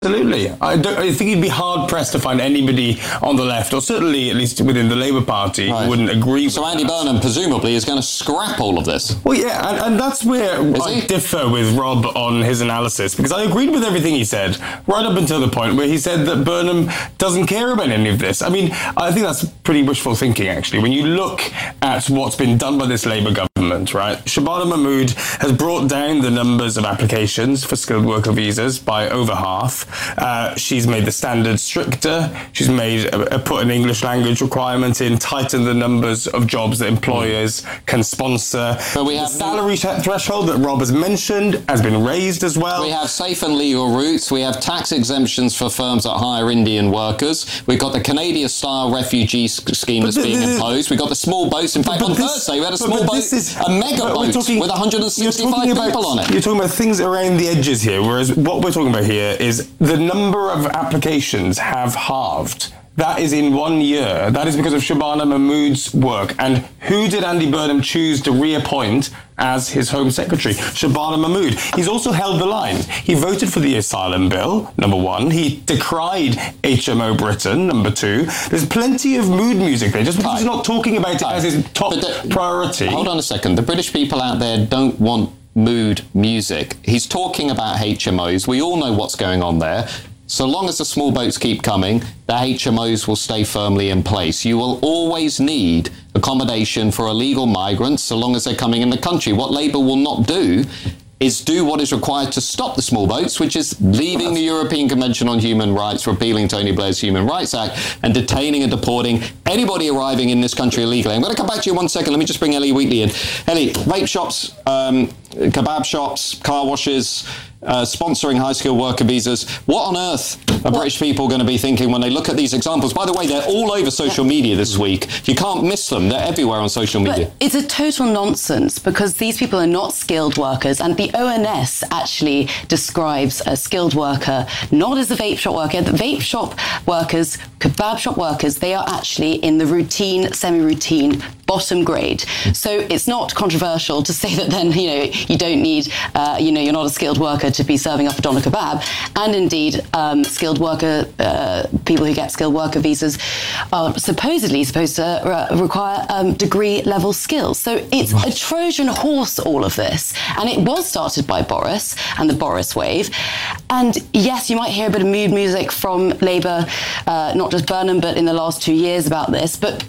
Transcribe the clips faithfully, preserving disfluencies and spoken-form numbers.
Absolutely. I, don't, I think you'd be hard-pressed to find anybody on the left, or certainly at least within the Labour Party, right, who wouldn't agree with So Andy that. Burnham, presumably, is going to scrap all of this. Well, yeah, and, and that's where is I he? differ with Rob on his analysis, because I agreed with everything he said, right up until the point where he said that Burnham doesn't care about any of this. I mean, I think that's pretty wishful thinking, actually. When you look at what's been done by this Labour government, right, Shabana Mahmood has brought down the numbers of applications for skilled worker visas by over half. Uh, she's made the standards stricter. She's made uh, put an English language requirement in, tightened the numbers of jobs that employers can sponsor. But we have the salary threshold that Rob has mentioned has been raised as well. We have safe and legal routes. We have tax exemptions for firms that hire Indian workers. We've got the Canadian-style refugee scheme that's the, being the, imposed. We've got the small boats. In fact, but on this, Thursday, we had a but, small but boat, is, a mega boat talking, with one hundred sixty-five about, people on it. You're talking about things around the edges here, whereas what we're talking about here is the number of applications have halved. That is in one year. That is because of Shabana Mahmood's work. And who did Andy Burnham choose to reappoint as his Home Secretary? Shabana Mahmood. He's also held the line. He voted for the asylum bill, number one. He decried H M O Britain, number two. There's plenty of mood music there, just because he's not talking about it as his top the, priority. Hold on a second. The British people out there don't want mood music. He's talking about H M Os. We all know what's going on there. So long as the small boats keep coming, the H M Os will stay firmly in place. You will always need accommodation for illegal migrants so long as they're coming in the country. What Labour will not do is do what is required to stop the small boats, which is leaving the European Convention on Human Rights, repealing Tony Blair's Human Rights Act, and detaining and deporting anybody arriving in this country illegally. I'm going to come back to you in one second. Let me just bring Ellie Wheatley in. Ellie, vape shops, um, kebab shops, car washes, Uh, sponsoring high-skilled worker visas. What on earth are British people going to be thinking when they look at these examples? By the way, they're all over social media this week. You can't miss them. They're everywhere on social media. But it's a total nonsense, because these people are not skilled workers, and the O N S actually describes a skilled worker not as a vape shop worker. The vape shop workers, kebab shop workers, they are actually in the routine, semi-routine bottom grade. So it's not controversial to say that then, you know, you don't need, uh, you know, you're not a skilled worker to be serving up a doner kebab. And indeed, um, skilled worker, uh, people who get skilled worker visas are supposedly supposed to uh, require um, degree level skills. So it's a Trojan horse, all of this. And it was started by Boris and the Boris wave. And yes, you might hear a bit of mood music from Labour, uh, not just Burnham, but in the last two years about this. But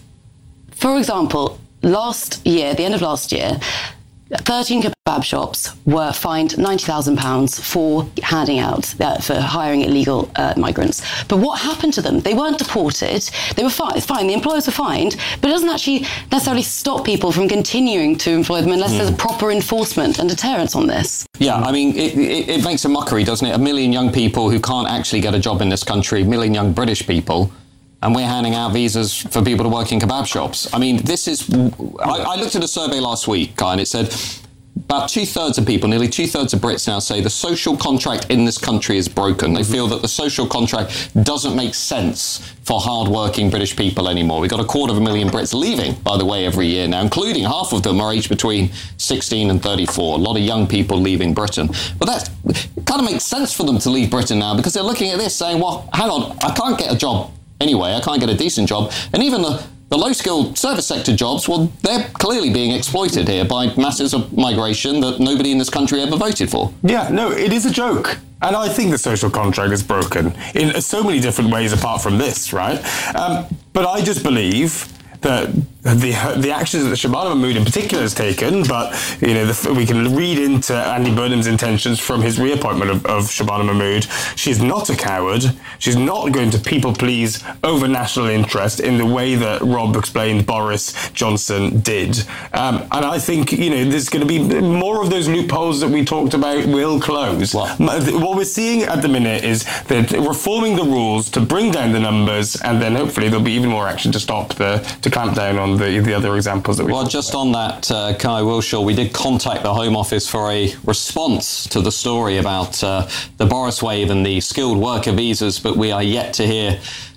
for example, last year, the end of last year, thirteen kebab shops were fined ninety thousand pounds for handing out, uh, for hiring illegal uh, migrants. But what happened to them? They weren't deported. They were fine. It's fine. The employers were fined, but it doesn't actually necessarily stop people from continuing to employ them unless mm. there's a proper enforcement and deterrence on this. Yeah, I mean, it, it, it makes a mockery, doesn't it? A million young people who can't actually get a job in this country, a million young British people, and we're handing out visas for people to work in kebab shops. I mean, this is... I, I looked at a survey last week, Guy, and it said about two-thirds of people, nearly two-thirds of Brits now say the social contract in this country is broken. They feel that the social contract doesn't make sense for hard-working British people anymore. We've got a quarter of a million Brits leaving, by the way, every year now, including half of them are aged between sixteen and thirty-four. A lot of young people leaving Britain. But that kind of makes sense for them to leave Britain now, because they're looking at this saying, well, hang on, I can't get a job anyway, I can't get a decent job. And even the, the low-skilled service sector jobs, well, they're clearly being exploited here by masses of migration that nobody in this country ever voted for. Yeah, no, it is a joke. And I think the social contract is broken in so many different ways apart from this, right? Um, but I just believe that the the actions that Shabana Mahmood in particular has taken, but you know the, we can read into Andy Burnham's intentions from his reappointment of, of Shabana Mahmood. She's not a coward. She's not going to people please over national interest in the way that Rob explained Boris Johnson did. Um, and I think you know there's going to be more of those loopholes that we talked about will close. What? what we're seeing at the minute is that reforming the rules to bring down the numbers, and then hopefully there'll be even more action to stop the to clamp down on the the other examples that we. Well, just about. on that, uh, Kai Wilshaw, we did contact the Home Office for a response to the story about uh, the Boris wave and the skilled worker visas, but we are yet to hear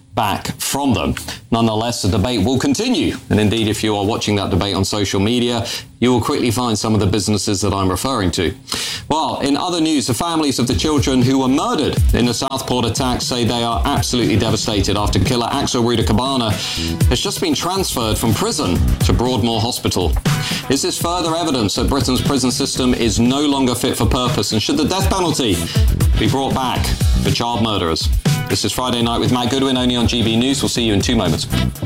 back from them. Nonetheless, the debate will continue. And indeed, if you are watching that debate on social media, you will quickly find some of the businesses that I'm referring to. Well, in other news, the families of the children who were murdered in the Southport attack say they are absolutely devastated after killer Axel Rudakabana has just been transferred from prison to Broadmoor Hospital. Is this further evidence that Britain's prison system is no longer fit for purpose, and should the death penalty be brought back for child murderers? This is Friday Night with Matt Goodwin, only on G B News. We'll see you in two moments.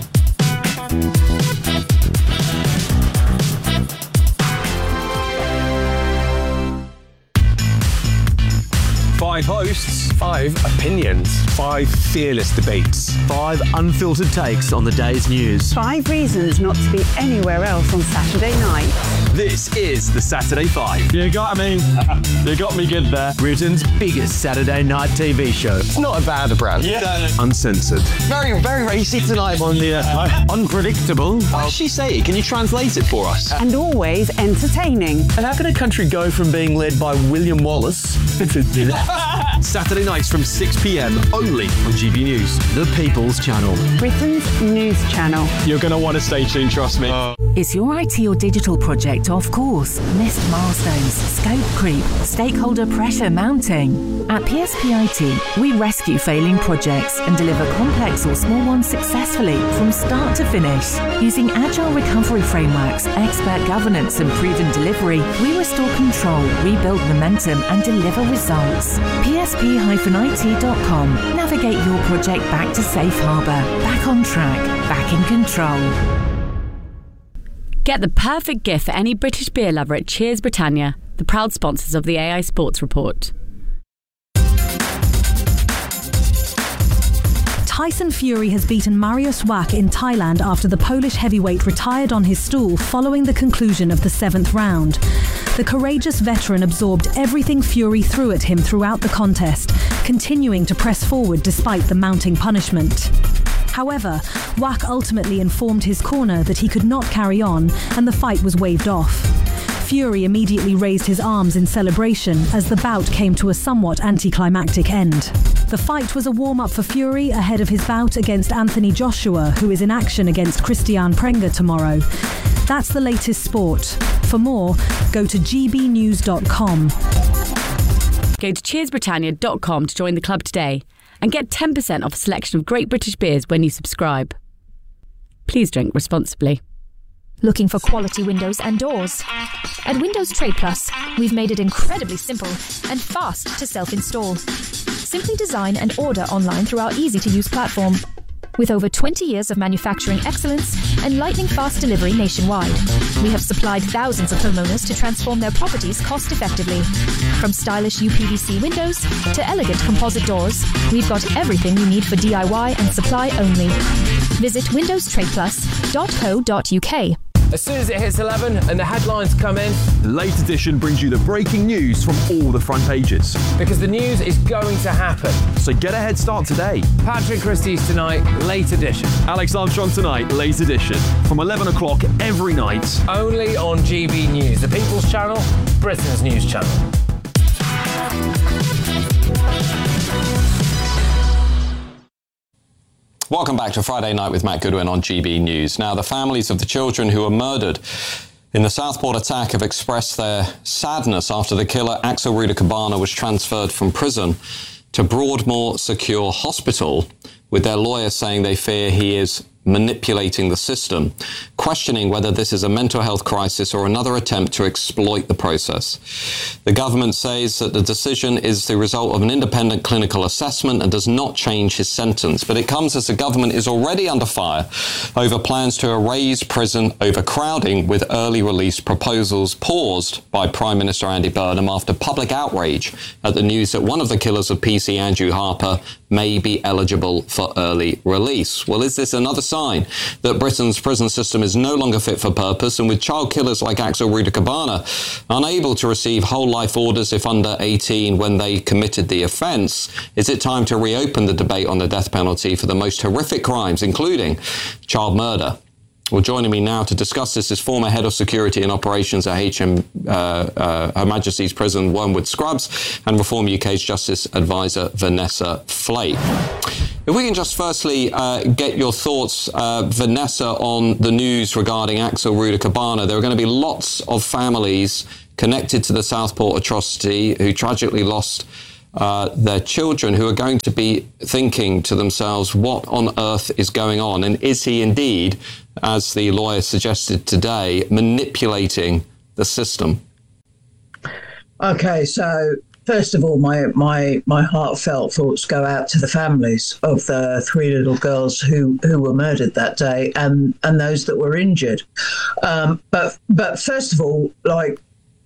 Five hosts, five opinions, five fearless debates, five unfiltered takes on the day's news. Five reasons not to be anywhere else on Saturday night. This is the Saturday Five. You got me. You got me good there. Britain's biggest Saturday night T V show. It's not a bad brand. Yeah. Uncensored. Very, very racy tonight. On the uh, unpredictable. What did she say? Can you translate it for us? And always entertaining. And how can a country go from being led by William Wallace Saturday nights from six p.m. only on G B News, the People's Channel. Britain's news channel. You're going to want to stay tuned, trust me. Uh, Is your I T or digital project off course? Missed milestones, scope creep, stakeholder pressure mounting? At P S P I T, we rescue failing projects and deliver complex or small ones successfully from start to finish. Using agile recovery frameworks, expert governance and proven delivery, we restore control, rebuild momentum and deliver results. P S P I T dot com. Navigate your project back to safe harbour, back on track, back in control. Get the perfect gift for any British beer lover at Cheers Britannia, the proud sponsors of the A I Sports Report. Tyson Fury has beaten Mariusz Wach in Thailand after the Polish heavyweight retired on his stool following the conclusion of the seventh round. The courageous veteran absorbed everything Fury threw at him throughout the contest, continuing to press forward despite the mounting punishment. However, Wach ultimately informed his corner that he could not carry on and the fight was waved off. Fury immediately raised his arms in celebration as the bout came to a somewhat anticlimactic end. The fight was a warm-up for Fury ahead of his bout against Anthony Joshua, who is in action against Christian Prenga tomorrow. That's the latest sport. For more, go to g b news dot com. Go to cheers britannia dot com to join the club today and get ten percent off a selection of great British beers when you subscribe. Please drink responsibly. Looking for quality windows and doors? At Windows Trade Plus, we've made it incredibly simple and fast to self-install. Simply design and order online through our easy-to-use platform. With over twenty years of manufacturing excellence and lightning-fast delivery nationwide, we have supplied thousands of homeowners to transform their properties cost-effectively. From stylish U P V C windows to elegant composite doors, we've got everything you need for D I Y and supply only. Visit windows trade plus dot co dot u k. As soon as it hits eleven and the headlines come in, Late Edition brings you the breaking news from all the front pages. because the news is going to happen. So get a head start today. Patrick Christie's tonight, Late Edition. Alex Armstrong tonight, Late Edition. From eleven o'clock every night. Only on G B News, the People's Channel, Britain's news channel. Welcome back to Friday Night with Matt Goodwin on G B News. Now, the families of the children who were murdered in the Southport attack have expressed their sadness after the killer Axel Rudakabana was transferred from prison to Broadmoor Secure Hospital, with their lawyer saying they fear he is manipulating the system, questioning whether this is a mental health crisis or another attempt to exploit the process. The government says that the decision is the result of an independent clinical assessment and does not change his sentence, but it comes as the government is already under fire over plans to erase prison overcrowding, with early release proposals paused by Prime Minister Andy Burnham after public outrage at the news that one of the killers of P C, Andrew Harper, may be eligible for early release. Well, is this another sign that Britain's prison system is no longer fit for purpose, and with child killers like Axel Rudakabana unable to receive whole life orders if under eighteen when they committed the offence, is it time to reopen the debate on the death penalty for the most horrific crimes, including child murder? Well, joining me now to discuss this is former Head of Security and Operations at H M, uh, uh, Her Majesty's Prison Wormwood Scrubs, and Reform U K's Justice Advisor Vanessa Flake. If we can just firstly uh, get your thoughts, uh, Vanessa, on the news regarding Axel Rudakabana. There are going to be lots of families connected to the Southport atrocity who tragically lost uh, their children, who are going to be thinking to themselves, what on earth is going on? And is he indeed, as the lawyer suggested today, manipulating the system? Okay, so first of all, my, my my heartfelt thoughts go out to the families of the three little girls who, who were murdered that day, and, and those that were injured. Um, but but first of all, like,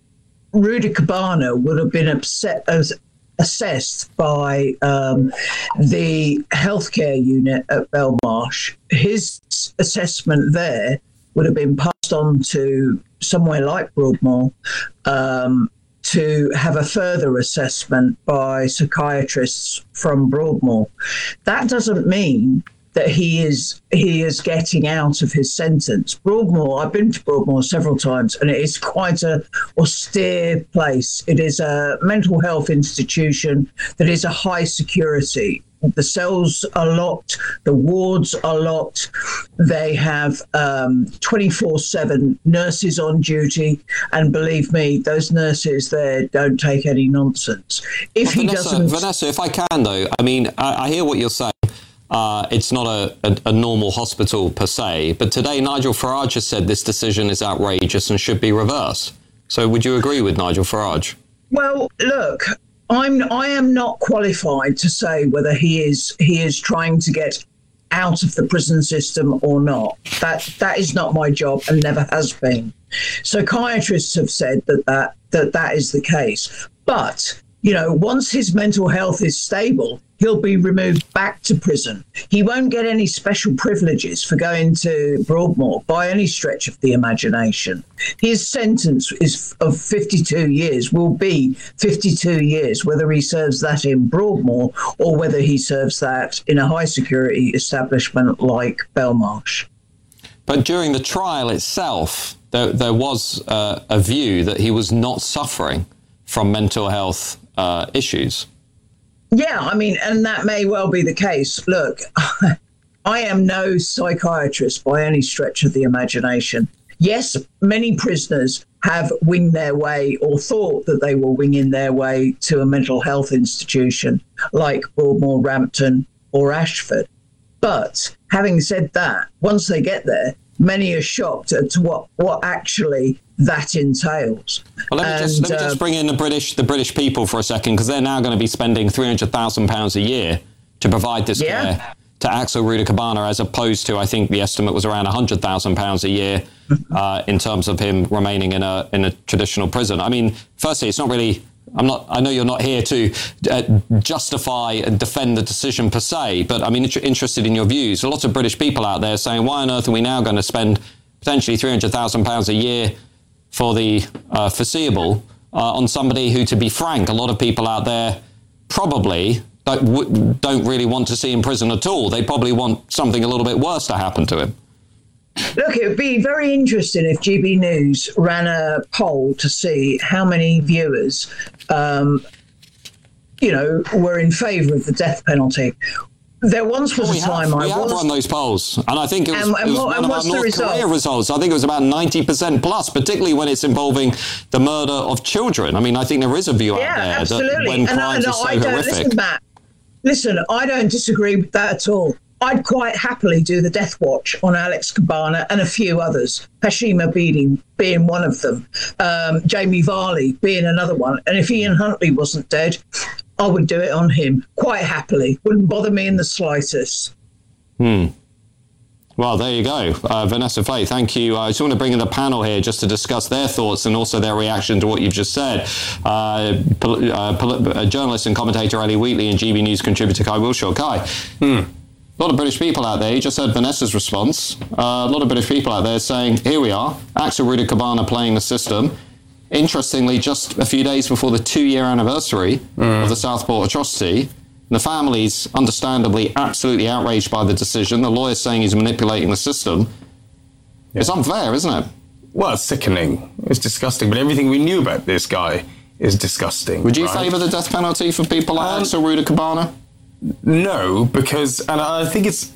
Rudakabana would have been upset as assessed by um, the healthcare unit at Belmarsh. His assessment there would have been passed on to somewhere like Broadmoor, um, to have a further assessment by psychiatrists from Broadmoor. That doesn't mean that he is he is getting out of his sentence. Broadmoor, I've been to Broadmoor several times, and it is quite a austere place. It is a mental health institution that is a high security. The cells are locked, the wards are locked. They have um, twenty-four seven nurses on duty, and believe me, those nurses there don't take any nonsense. If well, he Vanessa, doesn't, Vanessa, if I can though, I mean, I, I hear what you're saying. Uh, it's not a, a, a normal hospital per se, but today Nigel Farage has said this decision is outrageous and should be reversed. So, would you agree with Nigel Farage? Well, look. I'm I am not qualified to say whether he is he is trying to get out of the prison system or not. That that is not my job and never has been. Psychiatrists have said that that that, that is the case. But, you know, once his mental health is stable, he'll be removed back to prison. He won't get any special privileges for going to Broadmoor by any stretch of the imagination. His sentence is of fifty-two years, will be fifty-two years, whether he serves that in Broadmoor or whether he serves that in a high security establishment like Belmarsh. But during the trial itself, there, there was uh, a view that he was not suffering from mental health uh, issues. Yeah, I mean, and that may well be the case. Look, I am no psychiatrist by any stretch of the imagination. Yes, many prisoners have winged their way or thought that they were winging their way to a mental health institution like Broadmoor, Rampton or Ashford. But having said that, once they get there, many are shocked at what, what actually that entails. Well, let me, and, just, let me uh, just bring in the British the British people for a second, because they're now going to be spending three hundred thousand pounds a year to provide this yeah. care to Axel Rudakabana, as opposed to, I think the estimate was around one hundred thousand pounds a year uh, in terms of him remaining in a in a traditional prison. I mean, firstly, it's not really... I'm not. I know you're not here to uh, justify and defend the decision per se, but I'm in- interested in your views. A lot of British people out there saying, why on earth are we now going to spend potentially three hundred thousand pounds a year for the uh, foreseeable uh, on somebody who, to be frank, a lot of people out there probably don't, w- don't really want to see in prison at all. They probably want something a little bit worse to happen to him. Look, it would be very interesting if G B News ran a poll to see how many viewers, um, you know, were in favour of the death penalty. There once was well, a time have, I we was... have run those polls, and I think it was, and, and it was what, one of our North Korea results. I think it was about ninety percent plus, particularly when it's involving the murder of children. I mean, I think there is a view yeah, out there absolutely. that when and crimes I, are so I don't, horrific... Listen, Matt, listen, I don't disagree with that at all. I'd quite happily do the death watch on Alex Cabana and a few others, Hashim Abedi being one of them, um, Jamie Varley being another one. And if Ian Huntley wasn't dead, I would do it on him quite happily. Wouldn't bother me in the slightest. Hmm. Well, there you go. Uh, Vanessa Fay, thank you. I just want to bring in the panel here just to discuss their thoughts and also their reaction to what you've just said. Uh, pol- uh, pol- uh, journalist and commentator Ali Wheatley and G B News contributor Kai Wilshaw. Kai, hmm. A lot of British people out there, you just heard Vanessa's response, uh, a lot of British people out there saying, here we are, Axel Rudakabana playing the system. Interestingly, just a few days before the two-year anniversary mm. of the Southport atrocity, the family's understandably absolutely outraged by the decision. The lawyer's saying he's manipulating the system. Yeah. It's unfair, isn't it? Well, it's sickening. It's disgusting. But everything we knew about this guy is disgusting. Would you right? favour the death penalty for people like um, Axel Rudakabana? no, because, and I think it's,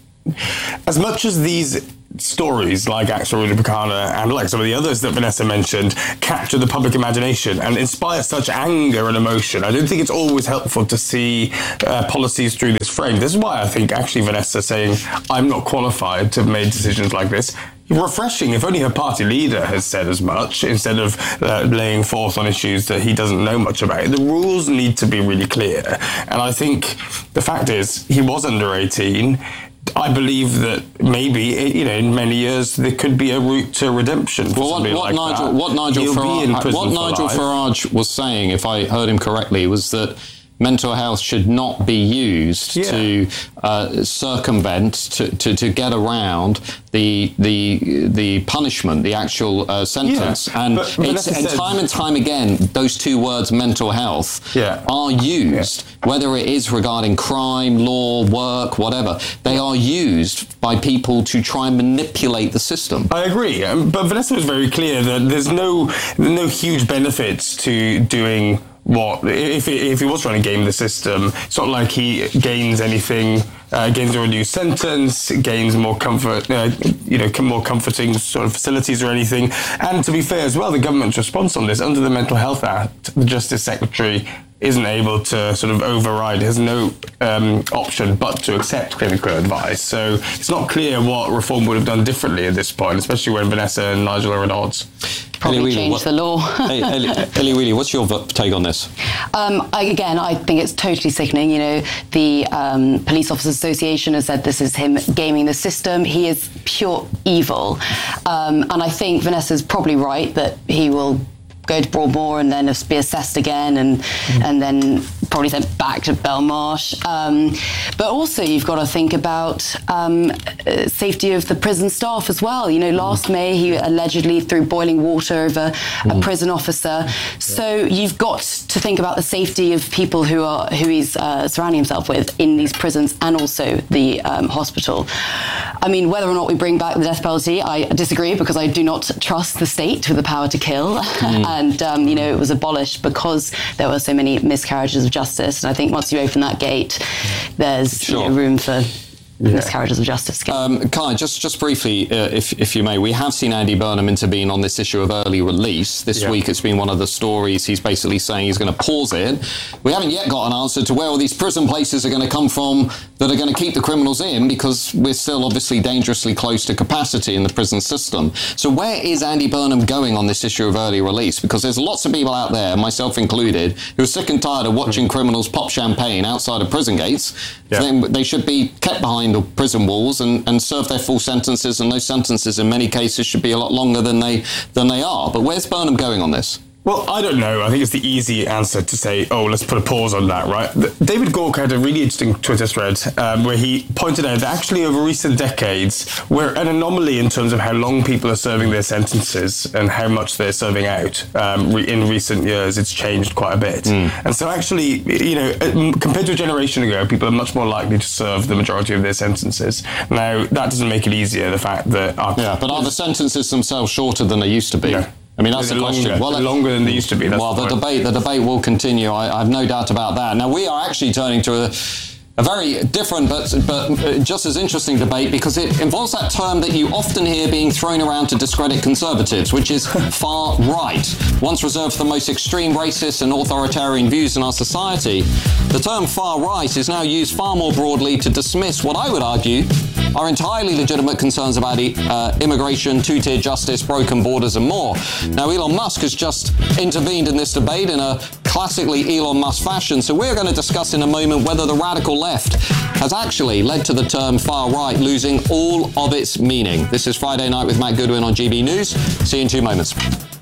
as much as these stories like Axel Rudipakana and like some of the others that Vanessa mentioned capture the public imagination and inspire such anger and emotion, I don't think it's always helpful to see uh, policies through this frame. This is why I think actually Vanessa saying, I'm not qualified to have made decisions like this, refreshing. If only her party leader has said as much, instead of uh, laying forth on issues that he doesn't know much about. The rules need to be really clear. And I think the fact is, he was under eighteen. I believe that maybe, you know, in many years there could be a route to redemption. For well, what, what, like Nigel, that. what Nigel He'll Farage, be in prison what for Nigel life. Farage was saying, if I heard him correctly, was that mental health should not be used Yeah. to uh, circumvent, to, to, to get around the the the punishment, the actual uh, sentence. Yeah, and but it's, Vanessa and said- time and time again, those two words, mental health, Yeah. are used, whether it is regarding crime, law, work, whatever. They are used by people to try and manipulate the system. I agree, um, but Vanessa was very clear that there's no no huge benefits to doing what if if he was trying to game the system. It's not like he gains anything, uh, gains a reduced sentence, gains more comfort, uh, you know, more comforting sort of facilities or anything. And to be fair as well, the government's response on this under the Mental Health Act, the Justice Secretary isn't able to sort of override, has no um, option but to accept clinical advice. So it's not clear what reform would have done differently at this point, especially when Vanessa and Nigel are at odds. Probably Ellie Wheely, change what- the law. Hey, Ellie, Ellie Wheely, what's your v- take on this? Um, I, again, I think it's totally sickening. You know, the um, Police Officers Association has said this is him gaming the system. He is pure evil. Um, and I think Vanessa's probably right that he will go to Broadmoor and then be assessed again and mm. and then probably sent back to Belmarsh. Um, but also you've got to think about um, uh, safety of the prison staff as well. You know, last mm. May he allegedly threw boiling water over mm. a prison officer. So you've got to think about the safety of people who are who he's uh, surrounding himself with in these prisons and also the um, hospital. I mean, whether or not we bring back the death penalty, I disagree because I do not trust the state with the power to kill. Mm. And, um, you know, it was abolished because there were so many miscarriages of justice. And I think once you open that gate, there's Sure. you know, room for yeah. miscarriages of justice. Um, Kai, just just briefly, uh, if if you may, we have seen Andy Burnham intervene on this issue of early release. This yeah. week it's been one of the stories. He's basically saying he's going to pause it. We haven't yet got an answer to where all these prison places are going to come from that are going to keep the criminals in, because we're still obviously dangerously close to capacity in the prison system. So where is Andy Burnham going on this issue of early release? Because there's lots of people out there, myself included, who are sick and tired of watching mm. criminals pop champagne outside of prison gates. Yeah. Then they should be kept behind the prison walls and, and serve their full sentences, and those sentences in many cases should be a lot longer than they than they are. But where's Burnham going on this? Well, I don't know. I think it's the easy answer to say, oh, let's put a pause on that, right? David Gorka had a really interesting Twitter thread um, where he pointed out that actually over recent decades, we're an anomaly in terms of how long people are serving their sentences and how much they're serving out. Um, re- in recent years, it's changed quite a bit. Mm. And so actually, you know, compared to a generation ago, people are much more likely to serve the majority of their sentences. Now, that doesn't make it easier, the fact that... Our yeah, but are the sentences themselves shorter than they used to be? No. I mean, that's the question. Longer, well, longer than they used to be. That's well, the, the debate, the debate will continue. I, I have no doubt about that. Now, we are actually turning to a, a very different but but just as interesting debate, because it involves that term that you often hear being thrown around to discredit conservatives, which is far right. Once reserved for the most extreme racist and authoritarian views in our society, the term far right is now used far more broadly to dismiss what I would argue are entirely legitimate concerns about uh, immigration, two-tier justice, broken borders and more. Now, Elon Musk has just intervened in this debate in a classically Elon Musk fashion, so we're going to discuss in a moment whether the radical left has actually led to the term far right losing all of its meaning. This is Friday Night with Matt Goodwin on G B News. See you in two moments.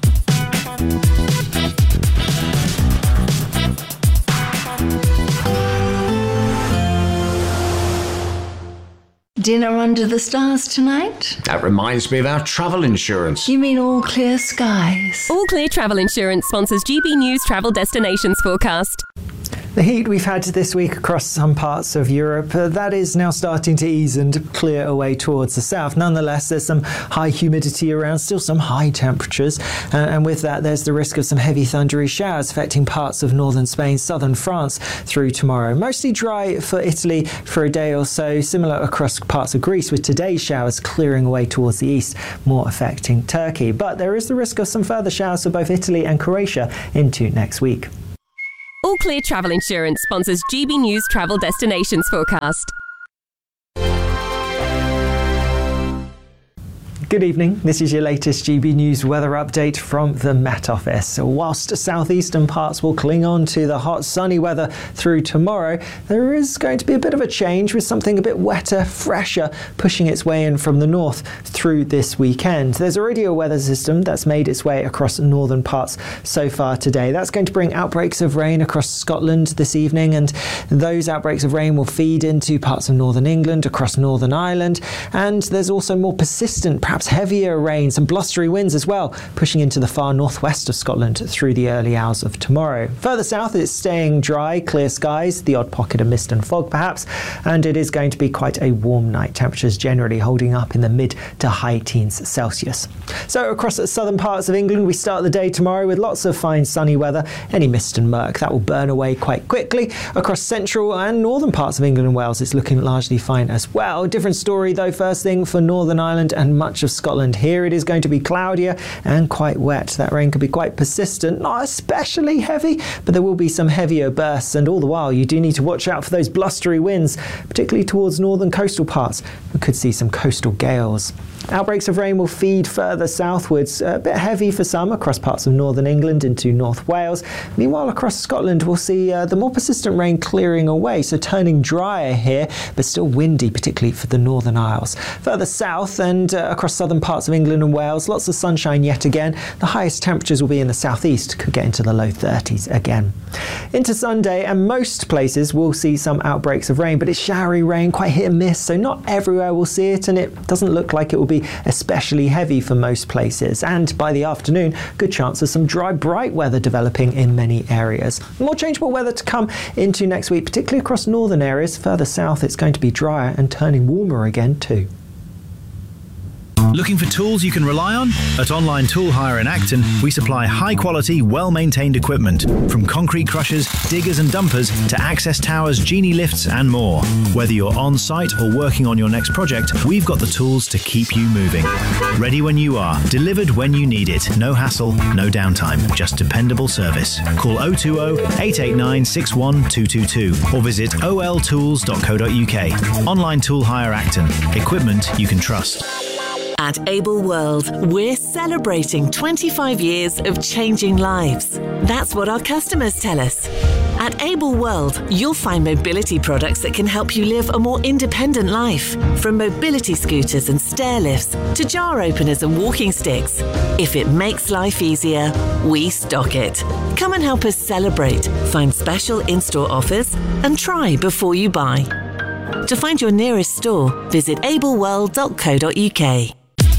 Dinner under the stars tonight? That reminds me of our travel insurance. You mean All Clear Skies? All Clear Travel Insurance sponsors G B News Travel Destinations Forecast. The heat we've had this week across some parts of Europe, uh, that is now starting to ease and clear away towards the south. Nonetheless, there's some high humidity around, still some high temperatures, uh, and with that there's the risk of some heavy thundery showers affecting parts of northern Spain, southern France through tomorrow. Mostly dry for Italy for a day or so, similar across parts of Greece, with today's showers clearing away towards the east, more affecting Turkey. But there is the risk of some further showers for both Italy and Croatia into next week. All Clear Travel Insurance sponsors G B News Travel Destinations Forecast. Good evening. This is your latest G B News weather update from the Met Office. Whilst southeastern parts will cling on to the hot sunny weather through tomorrow, there is going to be a bit of a change with something a bit wetter, fresher, pushing its way in from the north through this weekend. There's already a weather system that's made its way across northern parts so far today. That's going to bring outbreaks of rain across Scotland this evening, and those outbreaks of rain will feed into parts of northern England, across Northern Ireland, and there's also more persistent, perhaps heavier rain, some blustery winds as well, pushing into the far northwest of Scotland through the early hours of tomorrow. Further south, it's staying dry, clear skies, the odd pocket of mist and fog perhaps, and it is going to be quite a warm night. Temperatures generally holding up in the mid to high teens Celsius. So across the southern parts of England, we start the day tomorrow with lots of fine sunny weather. Any mist and murk, that will burn away quite quickly. Across central and northern parts of England and Wales, it's looking largely fine as well. Different story though, first thing for Northern Ireland and much of Scotland. Here it is going to be cloudier and quite wet. That rain could be quite persistent, not especially heavy, but there will be some heavier bursts, and all the while you do need to watch out for those blustery winds, particularly towards northern coastal parts. We could see some coastal gales. Outbreaks of rain will feed further southwards, a bit heavy for some across parts of northern England into North Wales. Meanwhile, across Scotland, we'll see uh, the more persistent rain clearing away, so turning drier here, but still windy, particularly for the Northern Isles. Further south and uh, across southern parts of England and Wales, lots of sunshine yet again. The highest temperatures will be in the southeast, could get into the low thirties again. Into Sunday, and most places will see some outbreaks of rain, but it's showery rain, quite hit and miss, so not everywhere will see it, and it doesn't look like it will be especially heavy for most places. And by the afternoon, good chance of some dry, bright weather developing in many areas. More changeable weather to come into next week, particularly across northern areas. Further south, it's going to be drier and turning warmer again too. Looking for tools you can rely on? At Online Tool Hire in Acton, we supply high-quality, well-maintained equipment, from concrete crushers, diggers and dumpers to access towers, genie lifts and more. Whether you're on-site or working on your next project, we've got the tools to keep you moving. Ready when you are, delivered when you need it. No hassle, no downtime, just dependable service. Call oh two oh, eight eight nine, six one two two two or visit o l tools dot co dot u k. Online Tool Hire Acton. Equipment you can trust. At Able World, we're celebrating twenty-five years of changing lives. That's what our customers tell us. At Able World, you'll find mobility products that can help you live a more independent life. From mobility scooters and stair lifts to jar openers and walking sticks. If it makes life easier, we stock it. Come and help us celebrate, find special in-store offers, and try before you buy. To find your nearest store, visit able world dot co dot u k.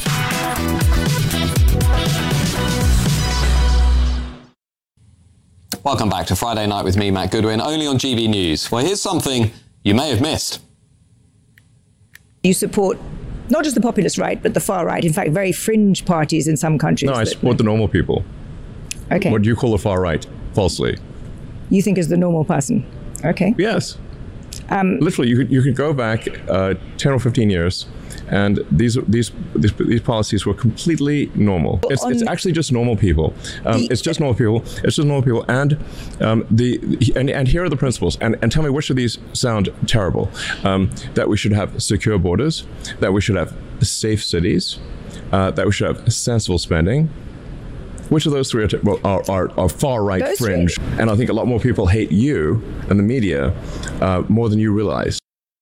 Welcome back to Friday Night with me, Matt Goodwin, only on G B News. Well, here's something you may have missed. You support not just the populist right, but the far right, in fact, very fringe parties in some countries. No, I support the normal people. Okay. What do you call the far right? Falsely. You think as the normal person? Okay. Yes. Um, Literally, you could, you could go back uh, ten or fifteen years, and these these these, these policies were completely normal. It's, it's actually just normal people. Um, the, it's just normal people. It's just normal people. And um, the and, and here are the principles. And, and tell me which of these sound terrible. Um, that we should have secure borders. That we should have safe cities. Uh, that we should have sensible spending. Which of those three are, t- well, are, are, are far right those fringe? Three. And I think a lot more people hate you and the media uh, more than you realize.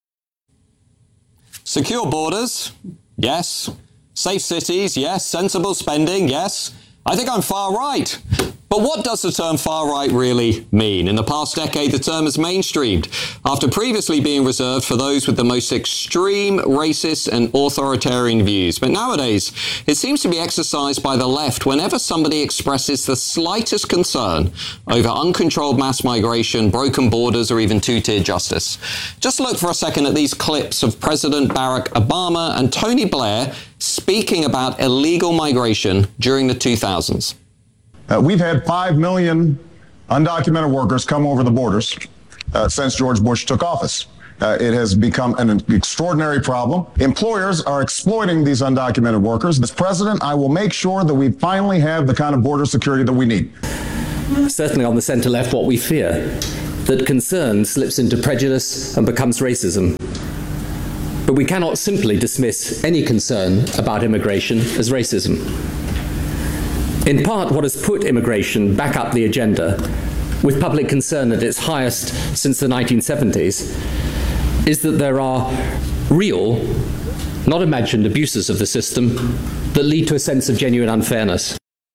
Secure borders, yes. Safe cities, yes. Sensible spending, yes. I think I'm far right. But what does the term far-right really mean? In the past decade, the term has mainstreamed after previously being reserved for those with the most extreme racist and authoritarian views. But nowadays, it seems to be exercised by the left whenever somebody expresses the slightest concern over uncontrolled mass migration, broken borders, or even two-tier justice. Just look for a second at these clips of President Barack Obama and Tony Blair speaking about illegal migration during the two thousands. Uh, we've had five million undocumented workers come over the borders uh, since George Bush took office. Uh, it has become an extraordinary problem. Employers are exploiting these undocumented workers. As president, I will make sure that we finally have the kind of border security that we need. Certainly on the centre-left, what we fear, that concern slips into prejudice and becomes racism. But we cannot simply dismiss any concern about immigration as racism. In part, what has put immigration back up the agenda, with public concern at its highest since the nineteen seventies, is that there are real, not imagined, abuses of the system that lead to a sense of genuine unfairness.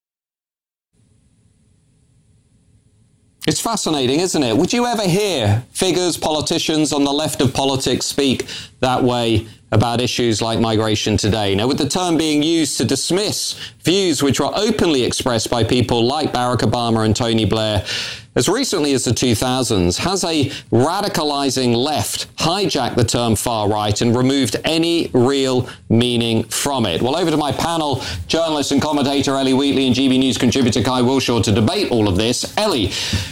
It's fascinating, isn't it? Would you ever hear figures, politicians on the left of politics speak that way about issues like migration today? Now, with the term being used to dismiss views which were openly expressed by people like Barack Obama and Tony Blair, as recently as the two thousands, has a radicalizing left hijacked the term far right and removed any real meaning from it? Well, over to my panel, journalist and commentator Ellie Wheatley and G B News contributor Kai Wilshaw to debate all of this. Ellie,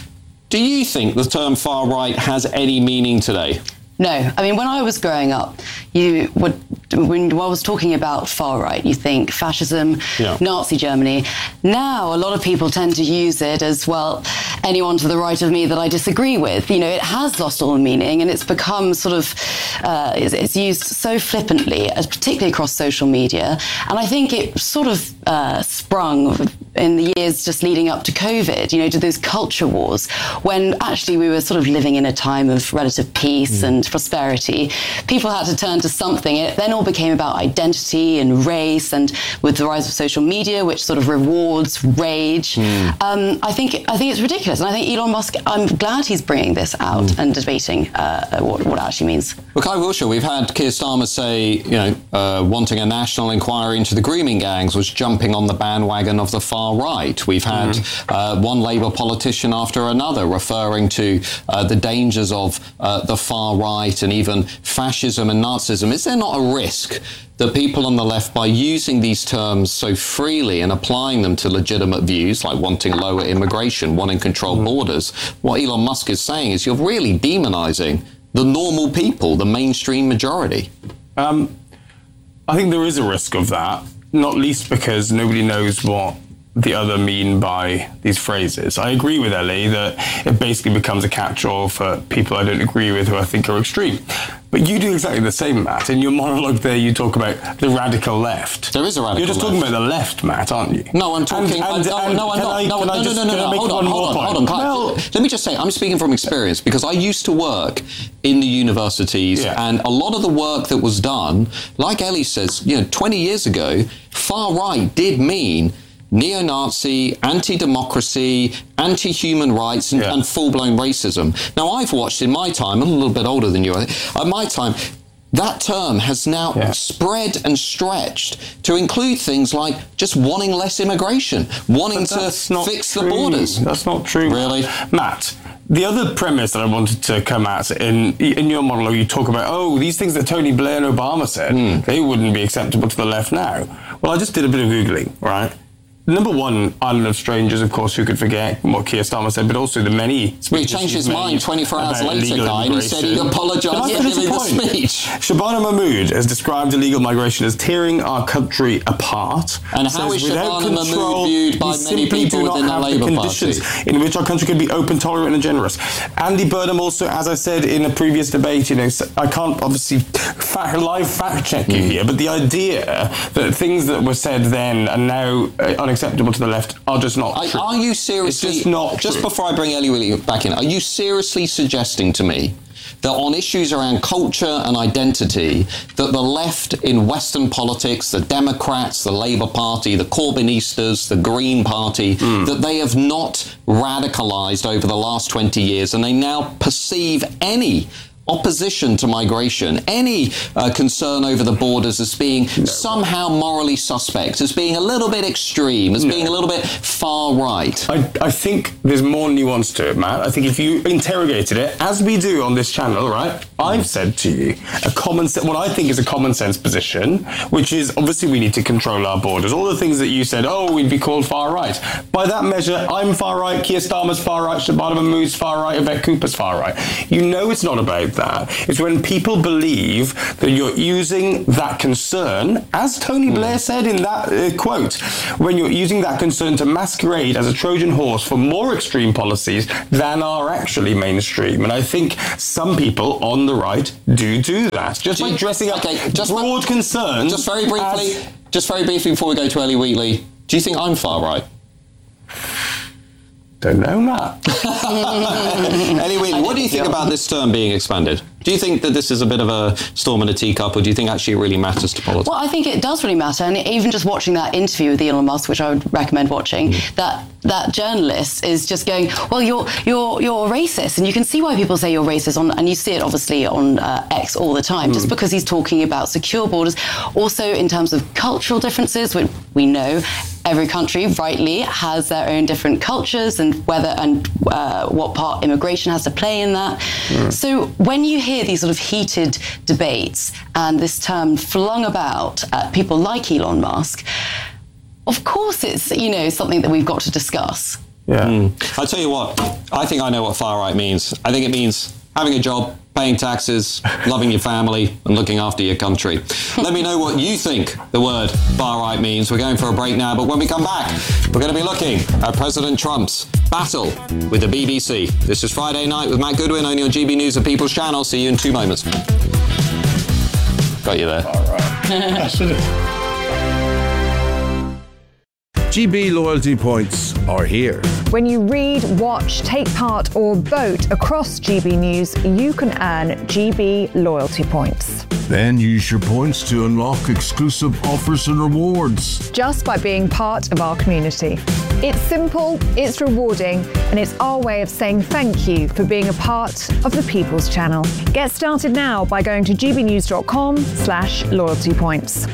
do you think the term far right has any meaning today? No. I mean, when I was growing up, you would, when I was talking about far right, you think fascism, yeah. Nazi Germany. Now, a lot of people tend to use it as, well, anyone to the right of me that I disagree with. You know, it has lost all meaning, and it's become sort of, uh, it's, it's used so flippantly, particularly across social media. And I think it sort of uh, sprung in the years just leading up to COVID, you know, to those culture wars, when actually we were sort of living in a time of relative peace mm. and prosperity. People had to turn to something. It then all became about identity and race, and with the rise of social media, which sort of rewards rage. Mm. Um, I think I think it's ridiculous, and I think Elon Musk, I'm glad he's bringing this out mm. and debating uh, what, what it actually means. Well, Kai Wilshaw, we've had Keir Starmer say, you know, uh, wanting a national inquiry into the grooming gangs was jumping on the bandwagon of the far right. We've had mm. uh, one Labour politician after another referring to uh, the dangers of uh, the far right and even fascism and Nazism. Is there not a risk that people on the left, by using these terms so freely and applying them to legitimate views, like wanting lower immigration, wanting controlled mm. borders, what Elon Musk is saying is you're really demonising the normal people, the mainstream majority? Um, I think there is a risk of that, not least because nobody knows what the other mean by these phrases. I agree with Ellie that it basically becomes a catch-all for people I don't agree with who I think are extreme. But you do exactly the same, Matt. In your monologue there, you talk about the radical left. There is a radical left. You're just left. talking about the left, Matt, aren't you? No, I'm talking... And, and, I, no, no, I'm not. I, no, no, no, just, no, no, no, no. Hold on, hold on, hold on, hold on. Let me just say, I'm speaking from experience, because I used to work in the universities, yeah. and a lot of the work that was done, like Ellie says, you know, twenty years ago, far right did mean neo-Nazi, anti-democracy, anti-human rights, and, yeah. and full-blown racism. Now, I've watched in my time, I'm a little bit older than you, at my time, that term has now yeah. spread and stretched to include things like just wanting less immigration, wanting to fix true. the borders. That's not true. Really? Matt, the other premise that I wanted to come at, in in your monologue, you talk about, oh, these things that Tony Blair and Obama said, mm. they wouldn't be acceptable to the left now. Well, I just did a bit of Googling, right? Number one, Island of Strangers, of course, who could forget what Keir Starmer said, but also the many... Well, he changed his mind twenty-four hours later, Guy, and he said he'd apologise for giving the speech. Shabana Mahmood has described illegal migration as tearing our country apart. And how is Shabana Mahmood viewed by many people within the Labour Party? In which our country can be open, tolerant and generous. Andy Burnham also, as I said in a previous debate, you know, I can't obviously fact, live fact check you mm. here, but the idea that things that were said then are now uh, acceptable to the left are just not are, true. Are you seriously, it's just not just true. Before I bring Ellie Willie back in, are you seriously suggesting to me that on issues around culture and identity, that the left in Western politics, the Democrats, the Labour Party, the Corbynistas, the Green Party, mm. that they have not radicalised over the last twenty years, and they now perceive any opposition to migration, any uh, concern over the borders as being no. somehow morally suspect, as being a little bit extreme, as no. being a little bit far right. I, I think there's more nuance to it, Matt. I think if you interrogated it, as we do on this channel, right, I've said to you a common se- what I think is a common sense position, which is obviously we need to control our borders. All the things that you said, oh, we'd be called far right. By that measure, I'm far right, Keir Starmer's far right, Shabana Mahmood's far right, Yvette Cooper's far right. You know it's not about that. It's when people believe that you're using that concern, as Tony mm. Blair said in that uh, quote, when you're using that concern to masquerade as a Trojan horse for more extreme policies than are actually mainstream. And I think some people on the right do do that. Just do by you, dressing up okay, just broad for, concerns. Just very briefly, as, just very briefly before we go to Ellie Wheatley, do you think I'm far right? Don't know, Matt. Anyway, what do you think about this term being expanded? Do you think that this is a bit of a storm in a teacup, or do you think actually it really matters to politics? Well, I think it does really matter. And even just watching that interview with Elon Musk, which I would recommend watching, mm. that that journalist is just going, well, you're you're you're racist. And you can see why people say you're racist, on, and you see it obviously on uh, X all the time, mm. just because he's talking about secure borders. Also, in terms of cultural differences, which we know every country rightly has their own different cultures and whether and uh, what part immigration has to play in that. Mm. So when you hear these sort of heated debates and this term flung about at people like Elon Musk, of course it's, you know, something that we've got to discuss. Yeah. Mm. I'll tell you what, I think I know what far right means. I think it means having a job, paying taxes, loving your family, and looking after your country. Let me know what you think the word far right means. We're going for a break now, but when we come back, we're going to be looking at President Trump's battle with the B B C. This is Friday Night with Matt Goodwin, only on G B News, the People's Channel. See you in two moments. Got you there. All right. G B loyalty points are here. When you read, watch, take part or vote across G B News, you can earn G B loyalty points. Then use your points to unlock exclusive offers and rewards. Just by being part of our community. It's simple, it's rewarding, and it's our way of saying thank you for being a part of the People's Channel. Get started now by going to gbnews.com slash loyalty points.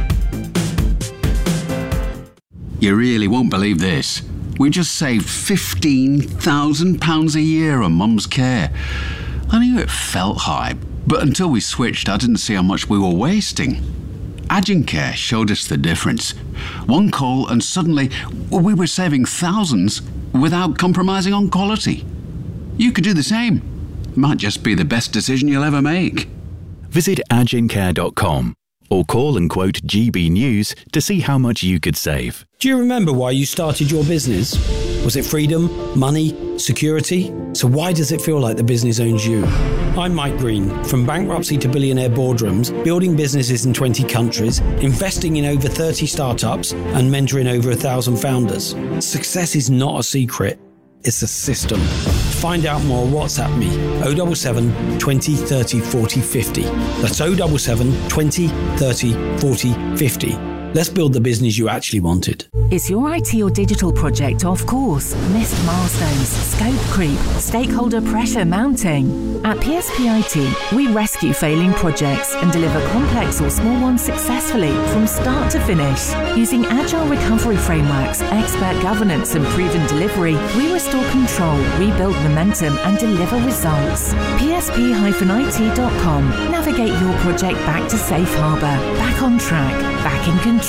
You really won't believe this. We just saved fifteen thousand pounds a year on Mum's care. I knew it felt high, but until we switched, I didn't see how much we were wasting. Agencare showed us the difference. One call and suddenly we were saving thousands without compromising on quality. You could do the same. It might just be the best decision you'll ever make. Visit agencare dot com or call and quote G B News to see how much you could save. Do you remember why you started your business? Was it freedom, money, security? So why does it feel like the business owns you? I'm Mike Green. From bankruptcy to billionaire boardrooms, building businesses in twenty countries, investing in over thirty startups, and mentoring over a thousand founders. Success is not a secret. It's a system. Find out more, WhatsApp me, oh seven seven, twenty, thirty, forty, fifty. That's oh seven seven, twenty, thirty, forty, fifty. Let's build the business you actually wanted. Is your I T or digital project off course? Missed milestones, scope creep, stakeholder pressure mounting? At P S P I T, we rescue failing projects and deliver complex or small ones successfully from start to finish. Using agile recovery frameworks, expert governance and proven delivery, we restore control, rebuild momentum and deliver results. P S P I T dot com. Navigate your project back to safe harbour, back on track, back in control.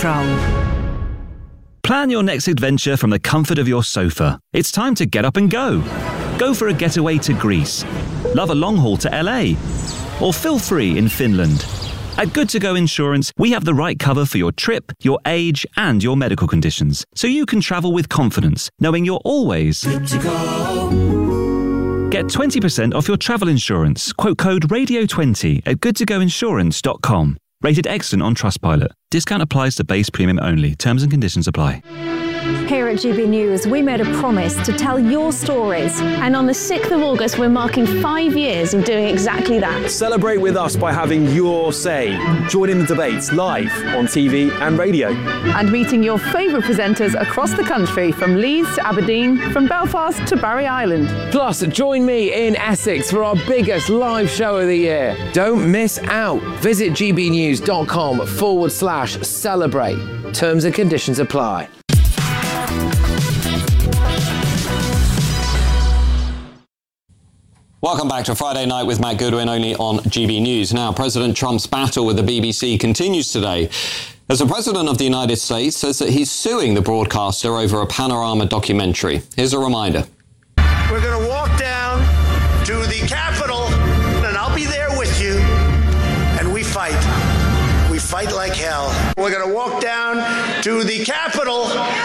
Plan your next adventure from the comfort of your sofa. It's time to get up and go. Go for a getaway to Greece. Love a long haul to L A. Or feel free in Finland. At Good To Go Insurance, we have the right cover for your trip, your age, and your medical conditions, so you can travel with confidence, knowing you're always good to go. Get twenty percent off your travel insurance. Quote code radio twenty at good to go insurance dot com. Rated excellent on Trustpilot. Discount applies to base premium only. Terms and conditions apply. Here at G B News, we made a promise to tell your stories. And on the sixth of August, we're marking five years of doing exactly that. Celebrate with us by having your say. Join in the debates live on T V and radio. And meeting your favourite presenters across the country, from Leeds to Aberdeen, from Belfast to Barry Island. Plus, join me in Essex for our biggest live show of the year. Don't miss out. Visit gbnews.com forward slash celebrate. Terms and conditions apply. Welcome back to Friday Night with Matt Goodwin, only on G B News. Now, President Trump's battle with the B B C continues today, as the President of the United States says that he's suing the broadcaster over a Panorama documentary. Here's a reminder. We're going to walk down to the Capitol, and I'll be there with you, and we fight. We fight like hell. We're going to walk down to the Capitol,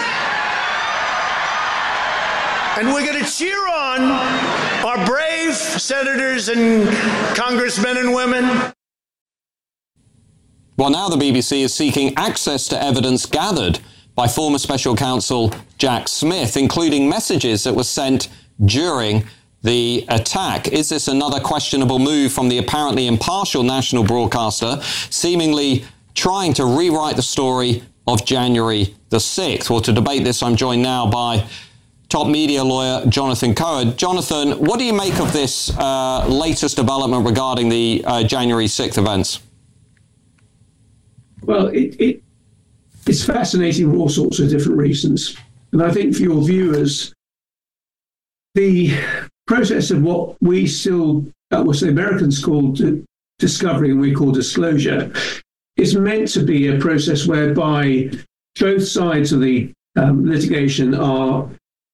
and we're going to cheer on our brave senators and congressmen and women. Well, now the B B C is seeking access to evidence gathered by former special counsel Jack Smith, including messages that were sent during the attack. Is this another questionable move from the apparently impartial national broadcaster, seemingly trying to rewrite the story of January the sixth? Well, to debate this, I'm joined now by top media lawyer Jonathan Cohen. Jonathan, what do you make of this uh, latest development regarding the uh, January sixth events? Well, it, it it's fascinating for all sorts of different reasons. And I think for your viewers, the process of what we still, uh, what the Americans call d- discovery and we call disclosure, is meant to be a process whereby both sides of the um, litigation are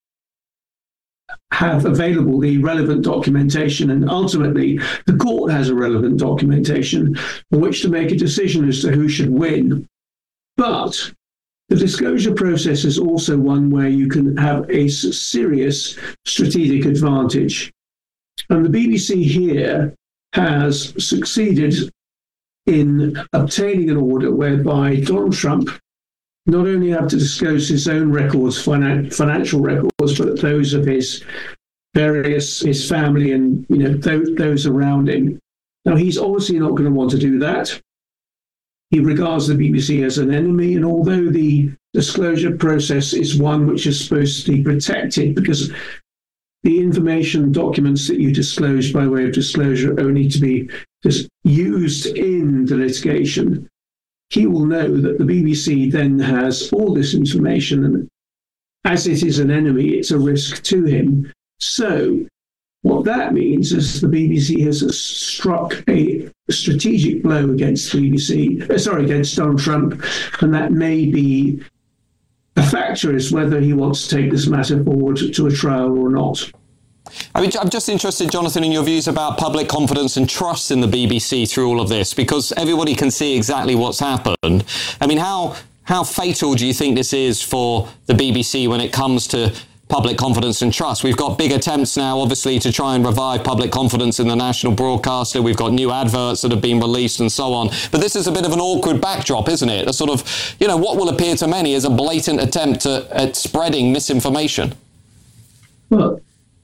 have available the relevant documentation, and ultimately the court has a relevant documentation on which to make a decision as to who should win. But the disclosure process is also one where you can have a serious strategic advantage. And the B B C here has succeeded in obtaining an order whereby Donald Trump not only have to disclose his own records, finan- financial records, but those of his various, his family and, you know, th- those around him. Now, he's obviously not going to want to do that. He regards the B B C as an enemy, and although the disclosure process is one which is supposed to be protected because the information documents that you disclose by way of disclosure only to be just used in the litigation, he will know that the B B C then has all this information, and as it is an enemy, it's a risk to him. So what that means is the B B C has struck a strategic blow against the B B C, uh, sorry, against Donald Trump, and that may be a factor as whether he wants to take this matter forward to a trial or not. I mean, I'm just interested, Jonathan, in your views about public confidence and trust in the B B C through all of this, because everybody can see exactly what's happened. I mean, how how fatal do you think this is for the B B C when it comes to public confidence and trust? We've got big attempts now, obviously, to try and revive public confidence in the national broadcaster. We've got new adverts that have been released and so on. But this is a bit of an awkward backdrop, isn't it? A sort of, you know, what will appear to many as a blatant attempt at, at spreading misinformation. Well,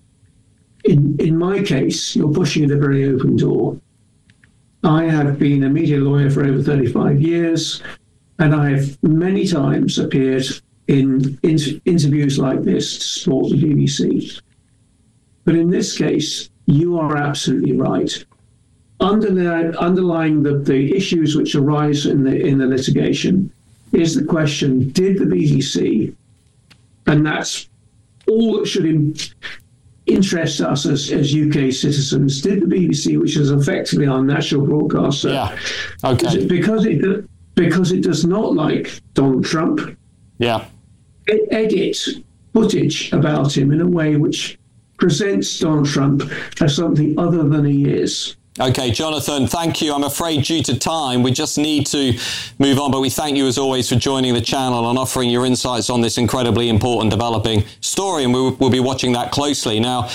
In, in my case, you're pushing at a very open door. I have been a media lawyer for over thirty-five years, and I have many times appeared in, in interviews like this to support the B B C. But in this case, you are absolutely right. Underlying, underlying the, the issues which arise in the, in the litigation is the question, did the B B C, and that's all that should in, interest us as, as U K citizens, did the B B C, which is effectively our national broadcaster, yeah. okay. because it because it does not like Donald Trump, yeah, edit footage about him in a way which presents Donald Trump as something other than he is. Okay, Jonathan, thank you. I'm afraid due to time, we just need to move on, but we thank you as always for joining the channel and offering your insights on this incredibly important developing story, and we'll, we'll be watching that closely. Now,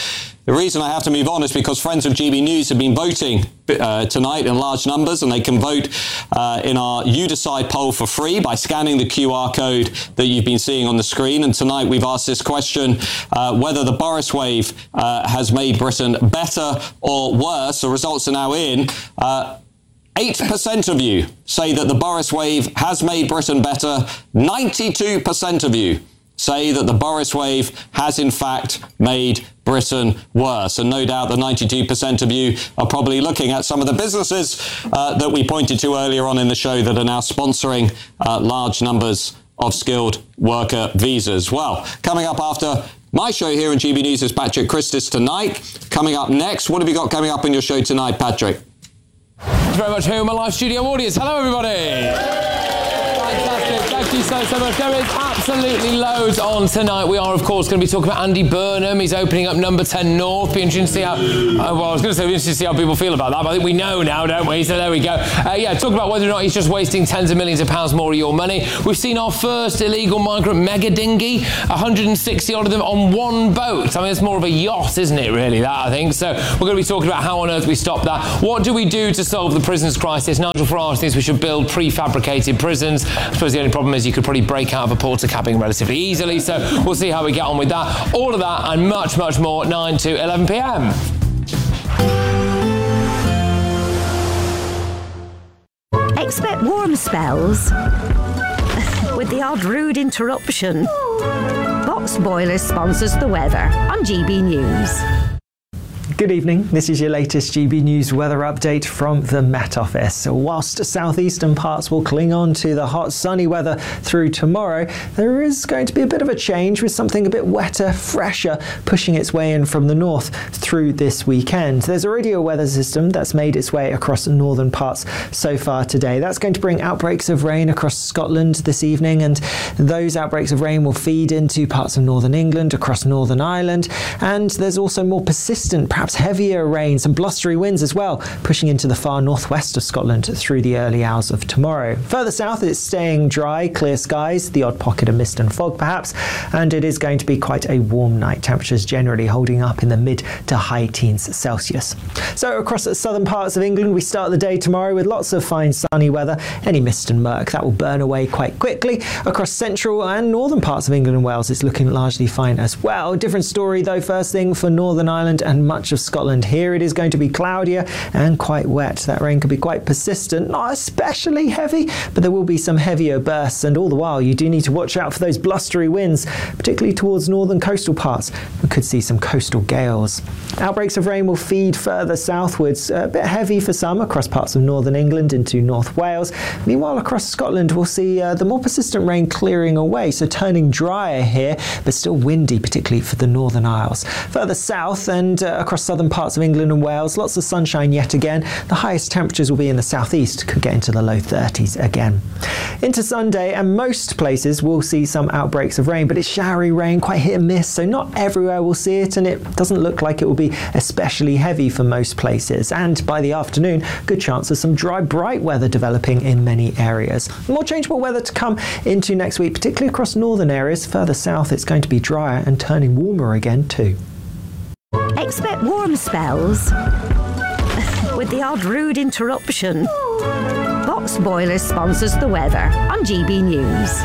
The reason I have to move on is because friends of G B News have been voting uh, tonight in large numbers, and they can vote uh, in our You Decide poll for free by scanning the Q R code that you've been seeing on the screen. And tonight we've asked this question, uh, whether the Boris wave uh, has made Britain better or worse. The results are now in. Uh, eight percent of you say that the Boris wave has made Britain better. ninety-two percent of you say that the Boris wave has in fact made Britain worse. And no doubt the ninety-two percent of you are probably looking at some of the businesses uh, that we pointed to earlier on in the show that are now sponsoring uh, large numbers of skilled worker visas. Well, coming up after my show here in G B News is Patrick Christis tonight. Coming up next, what have you got coming up in your show tonight, Patrick? Thank you very much, who my live studio audience. Hello, everybody. Thank you so, so much. There is absolutely loads on tonight. We are, of course, going to be talking about Andy Burnham. He's opening up Number ten North. Be interesting to see how, uh, well, I was going to say, be interesting to see how people feel about that, but I think we know now, don't we? So there we go. Uh, yeah, talk about whether or not he's just wasting tens of millions of pounds more of your money. We've seen our first illegal migrant mega dinghy, one hundred sixty odd of them on one boat. I mean, it's more of a yacht, isn't it, really, that, I think? So we're going to be talking about how on earth we stop that. What do we do to solve the prisons crisis? Nigel Farage thinks we should build prefabricated prisons. I suppose the only problem is you could probably break out of a porter cabin relatively easily, so we'll see how we get on with that. All of that and much, much more, nine to eleven p m. Expect warm spells with the odd rude interruption. Box Boilers sponsors the weather on G B News. Good evening, this is your latest G B News weather update from the Met Office. Whilst southeastern parts will cling on to the hot sunny weather through tomorrow, there is going to be a bit of a change with something a bit wetter, fresher, pushing its way in from the north through this weekend. There's already a weather system that's made its way across the northern parts so far today. That's going to bring outbreaks of rain across Scotland this evening, and those outbreaks of rain will feed into parts of northern England, across Northern Ireland, and there's also more persistent, perhaps heavier rain, some blustery winds as well, pushing into the far northwest of Scotland through the early hours of tomorrow. Further south, it's staying dry, clear skies, the odd pocket of mist and fog perhaps, and it is going to be quite a warm night. Temperatures generally holding up in the mid to high teens Celsius. So across the southern parts of England, we start the day tomorrow with lots of fine sunny weather. Any mist and murk, that will burn away quite quickly. Across central and northern parts of England and Wales, it's looking largely fine as well. Different story though, first thing for Northern Ireland and much of Scotland. Here it is going to be cloudier and quite wet. That rain could be quite persistent, not especially heavy, but there will be some heavier bursts, and all the while you do need to watch out for those blustery winds, particularly towards northern coastal parts. We could see some coastal gales. Outbreaks of rain will feed further southwards, a bit heavy for some across parts of northern England into North Wales. Meanwhile, across Scotland we'll see uh, the more persistent rain clearing away, so turning drier here, but still windy, particularly for the Northern Isles. Further south and uh, across southern parts of England and Wales, lots of sunshine yet again. The highest temperatures will be in the southeast, could get into the low thirties again. Into Sunday, and most places will see some outbreaks of rain, but it's showery rain, quite hit and miss, so not everywhere will see it, and it doesn't look like it will be especially heavy for most places. And by the afternoon, good chance of some dry, bright weather developing in many areas. More changeable weather to come into next week, particularly across northern areas. Further south, it's going to be drier and turning warmer again too. Expect warm spells with the odd rude interruption. Box Boilers sponsors the weather on G B News.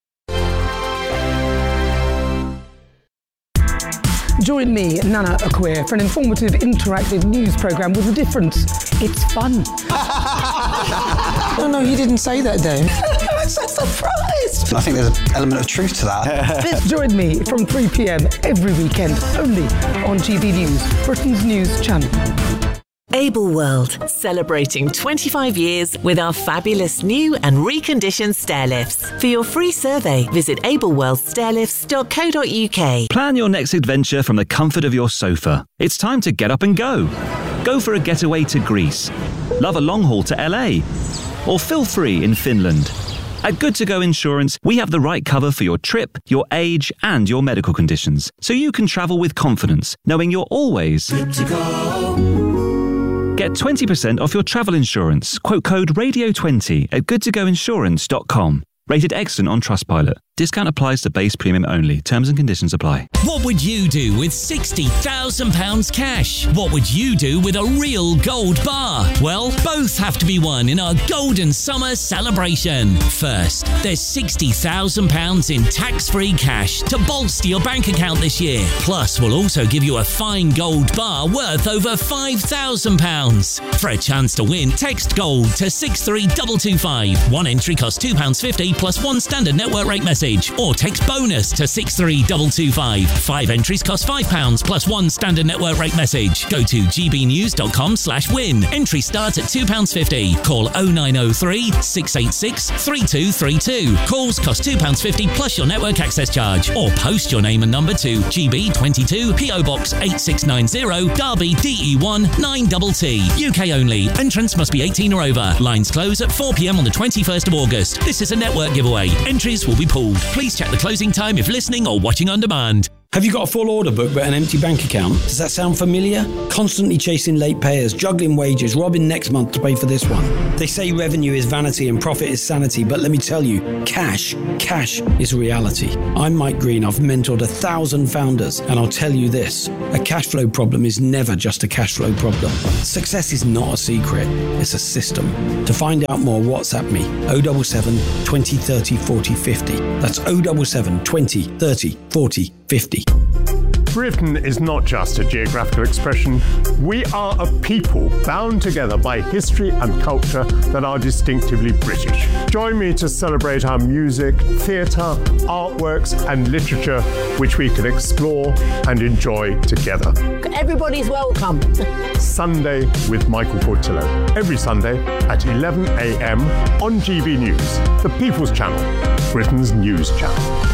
Join me, Nana Akweer, for an informative, interactive news programme with a difference. It's fun. No, no, you didn't say that, Dave. I'm so surprised. I think there's an element of truth to that. Join me from three p m every weekend, only on G B News, Britain's news channel. Able World, celebrating twenty-five years with our fabulous new and reconditioned stair lifts. For your free survey, visit able world stair lifts dot co dot u k. Plan your next adventure from the comfort of your sofa. It's time to get up and go. Go for a getaway to Greece. Love a long haul to L A. Or feel free in Finland. At Good To Go Insurance, we have the right cover for your trip, your age, and your medical conditions, so you can travel with confidence, knowing you're always good to go. Get twenty percent off your travel insurance. Quote code radio twenty at good to go insurance dot com. Rated excellent on Trustpilot. Discount applies to base premium only. Terms and conditions apply. What would you do with sixty thousand pounds cash? What would you do with a real gold bar? Well, both have to be won in our Golden Summer celebration. First, there's sixty thousand pounds in tax-free cash to bolster your bank account this year. Plus, we'll also give you a fine gold bar worth over five thousand pounds. For a chance to win, text GOLD to six three two two five. One entry costs two pounds fifty plus one standard network rate message. Or text BONUS to six three two two five. Five entries cost five pounds plus one standard network rate message. Go to gbnews.com slash win. Entry starts at two pounds fifty. Call oh nine oh three, six eight six, three two three two. Calls cost two pounds fifty plus your network access charge. Or post your name and number to G B twenty-two, P O Box eight six nine zero, Derby D E one nine T T. U K only. Entrance must be eighteen or over. Lines close at four p m on the twenty-first of August. This is a network giveaway. Entries will be pulled. Please check the closing time if listening or watching on demand. Have you got a full order book but an empty bank account? Does that sound familiar? Constantly chasing late payers, juggling wages, robbing next month to pay for this one. They say revenue is vanity and profit is sanity, but let me tell you, cash, cash is reality. I'm Mike Green. I've mentored a thousand founders, and I'll tell you this, a cash flow problem is never just a cash flow problem. Success is not a secret, it's a system. To find out more, WhatsApp me, oh seven seven, twenty, thirty, forty, fifty. That's oh seven seven, twenty, thirty, forty, fifty. Britain is not just a geographical expression. We are a people bound together by history and culture that are distinctively British. Join me to celebrate our music, theatre, artworks and literature, which we can explore and enjoy together. Everybody's welcome. Sunday with Michael Portillo. Every Sunday at eleven a m on G B News, the People's Channel, Britain's news channel.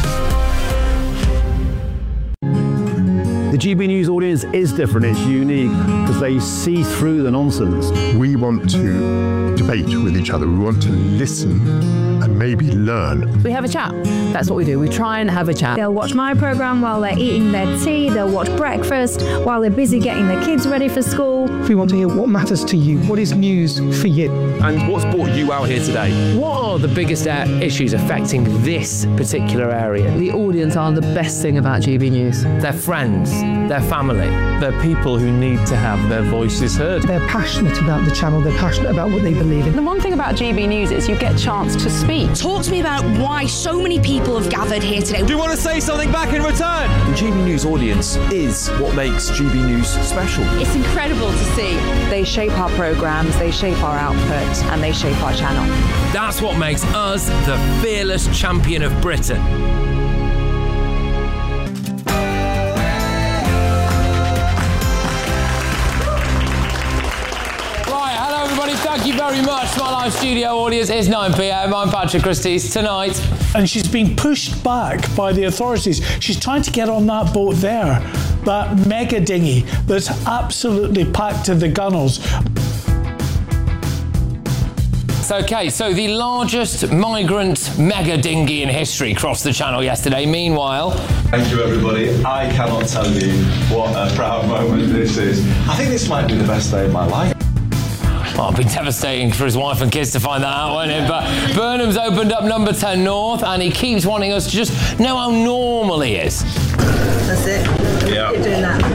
The G B News audience is different, it's unique, because they see through the nonsense. We want to debate with each other, we want to listen and maybe learn. We have a chat. That's what we do. We try and have a chat. They'll watch my programme while they're eating their tea, they'll watch breakfast while they're busy getting their kids ready for school. We want to hear what matters to you, what is news for you. And what's brought you out here today? What are the biggest uh, issues affecting this particular area? The audience are the best thing about G B News. Their friends, their family. They're people who need to have their voices heard. They're passionate about the channel, they're passionate about what they believe in. The one thing about G B News is you get a chance to speak. Talk to me about why so many people have gathered here today. Do you want to say something back in return? The G B News audience is what makes G B News special. It's incredible to see. They shape our programmes, they shape our output, and they shape our channel. That's what makes us the fearless champion of Britain. Thank you very much, my live studio audience. It's nine p m. I'm Patrick Christie's. Tonight. And she's been pushed back by the authorities. She's trying to get on that boat there, that mega dinghy that's absolutely packed to the gunnels. So, okay, so the largest migrant mega dinghy in history crossed the channel yesterday. Meanwhile... Thank you, everybody. I cannot tell you what a proud moment this is. I think this might be the best day of my life. Well, it'd be devastating for his wife and kids to find that out, won't it? But Burnham's opened up number ten North, and he keeps wanting us to just know how normal he is. That's it. Yeah. Keep doing that.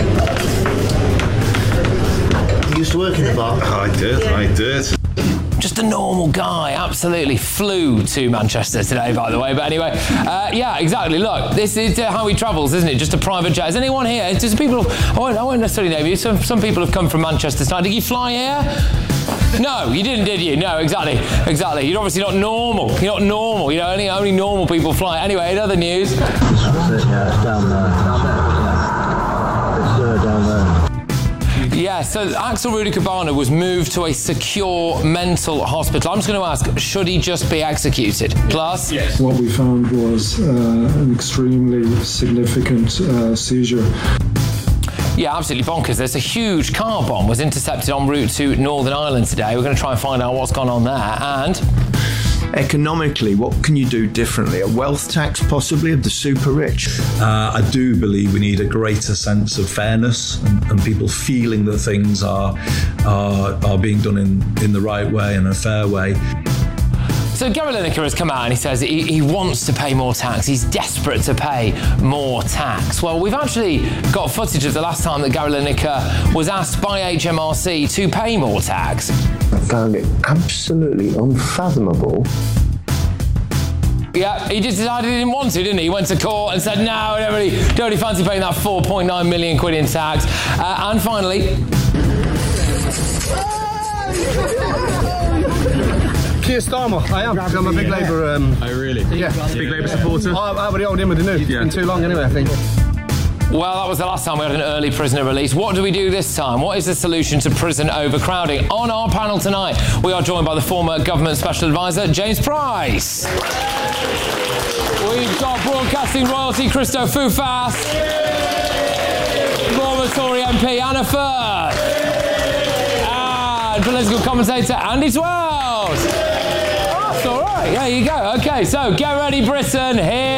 You used to work in the bar? I did, yeah. I did. Just a normal guy, absolutely. Flew to Manchester today, by the way. But anyway, uh, yeah, exactly. Look, this is how he travels, isn't it? Just a private jet. Is anyone here? Just people. I won't, I won't necessarily name you. Some, some people have come from Manchester tonight. Did you fly here? No, you didn't, did you? No, exactly, exactly. You're obviously not normal. You're not normal. You know, only only normal people fly. Anyway, in other news. Yeah, it's down there. Down there. It's uh, down there. Yeah, so Axel Rudy Cabana was moved to a secure mental hospital. I'm just going to ask, should he just be executed? Plus? Yes. What we found was uh, an extremely significant uh, seizure. Yeah, absolutely bonkers. There's a huge car bomb was intercepted en route to Northern Ireland today. We're going to try and find out what's gone on there. And... economically, what can you do differently? A wealth tax, possibly, of the super rich? Uh, I do believe we need a greater sense of fairness and, and people feeling that things are, are are being done in, in the right way and a fair way. So Gary Lineker has come out and he says he, he wants to pay more tax. He's desperate to pay more tax. Well, we've actually got footage of the last time that Gary Lineker was asked by H M R C to pay more tax. I found it absolutely unfathomable. Yeah, he just decided he didn't want to, didn't he? He went to court and said, no, I don't really, don't really fancy paying that four point nine million quid in tax. Uh, and finally... Keir Starmer, I am. I'm a big Labour... Um, oh, really? Yeah. Big Labour supporter? I, I already hold him with the news. It's yeah. been too long anyway, I think. Well, that was the last time we had an early prisoner release. What do we do this time? What is the solution to prison overcrowding? On our panel tonight, we are joined by the former government special advisor, James Price. We've got broadcasting royalty, Christo Fufas. Former Tory M P, Anna Firth. And political commentator, Andy Twells. That's all right. There you go. OK, so get ready, Britain. Here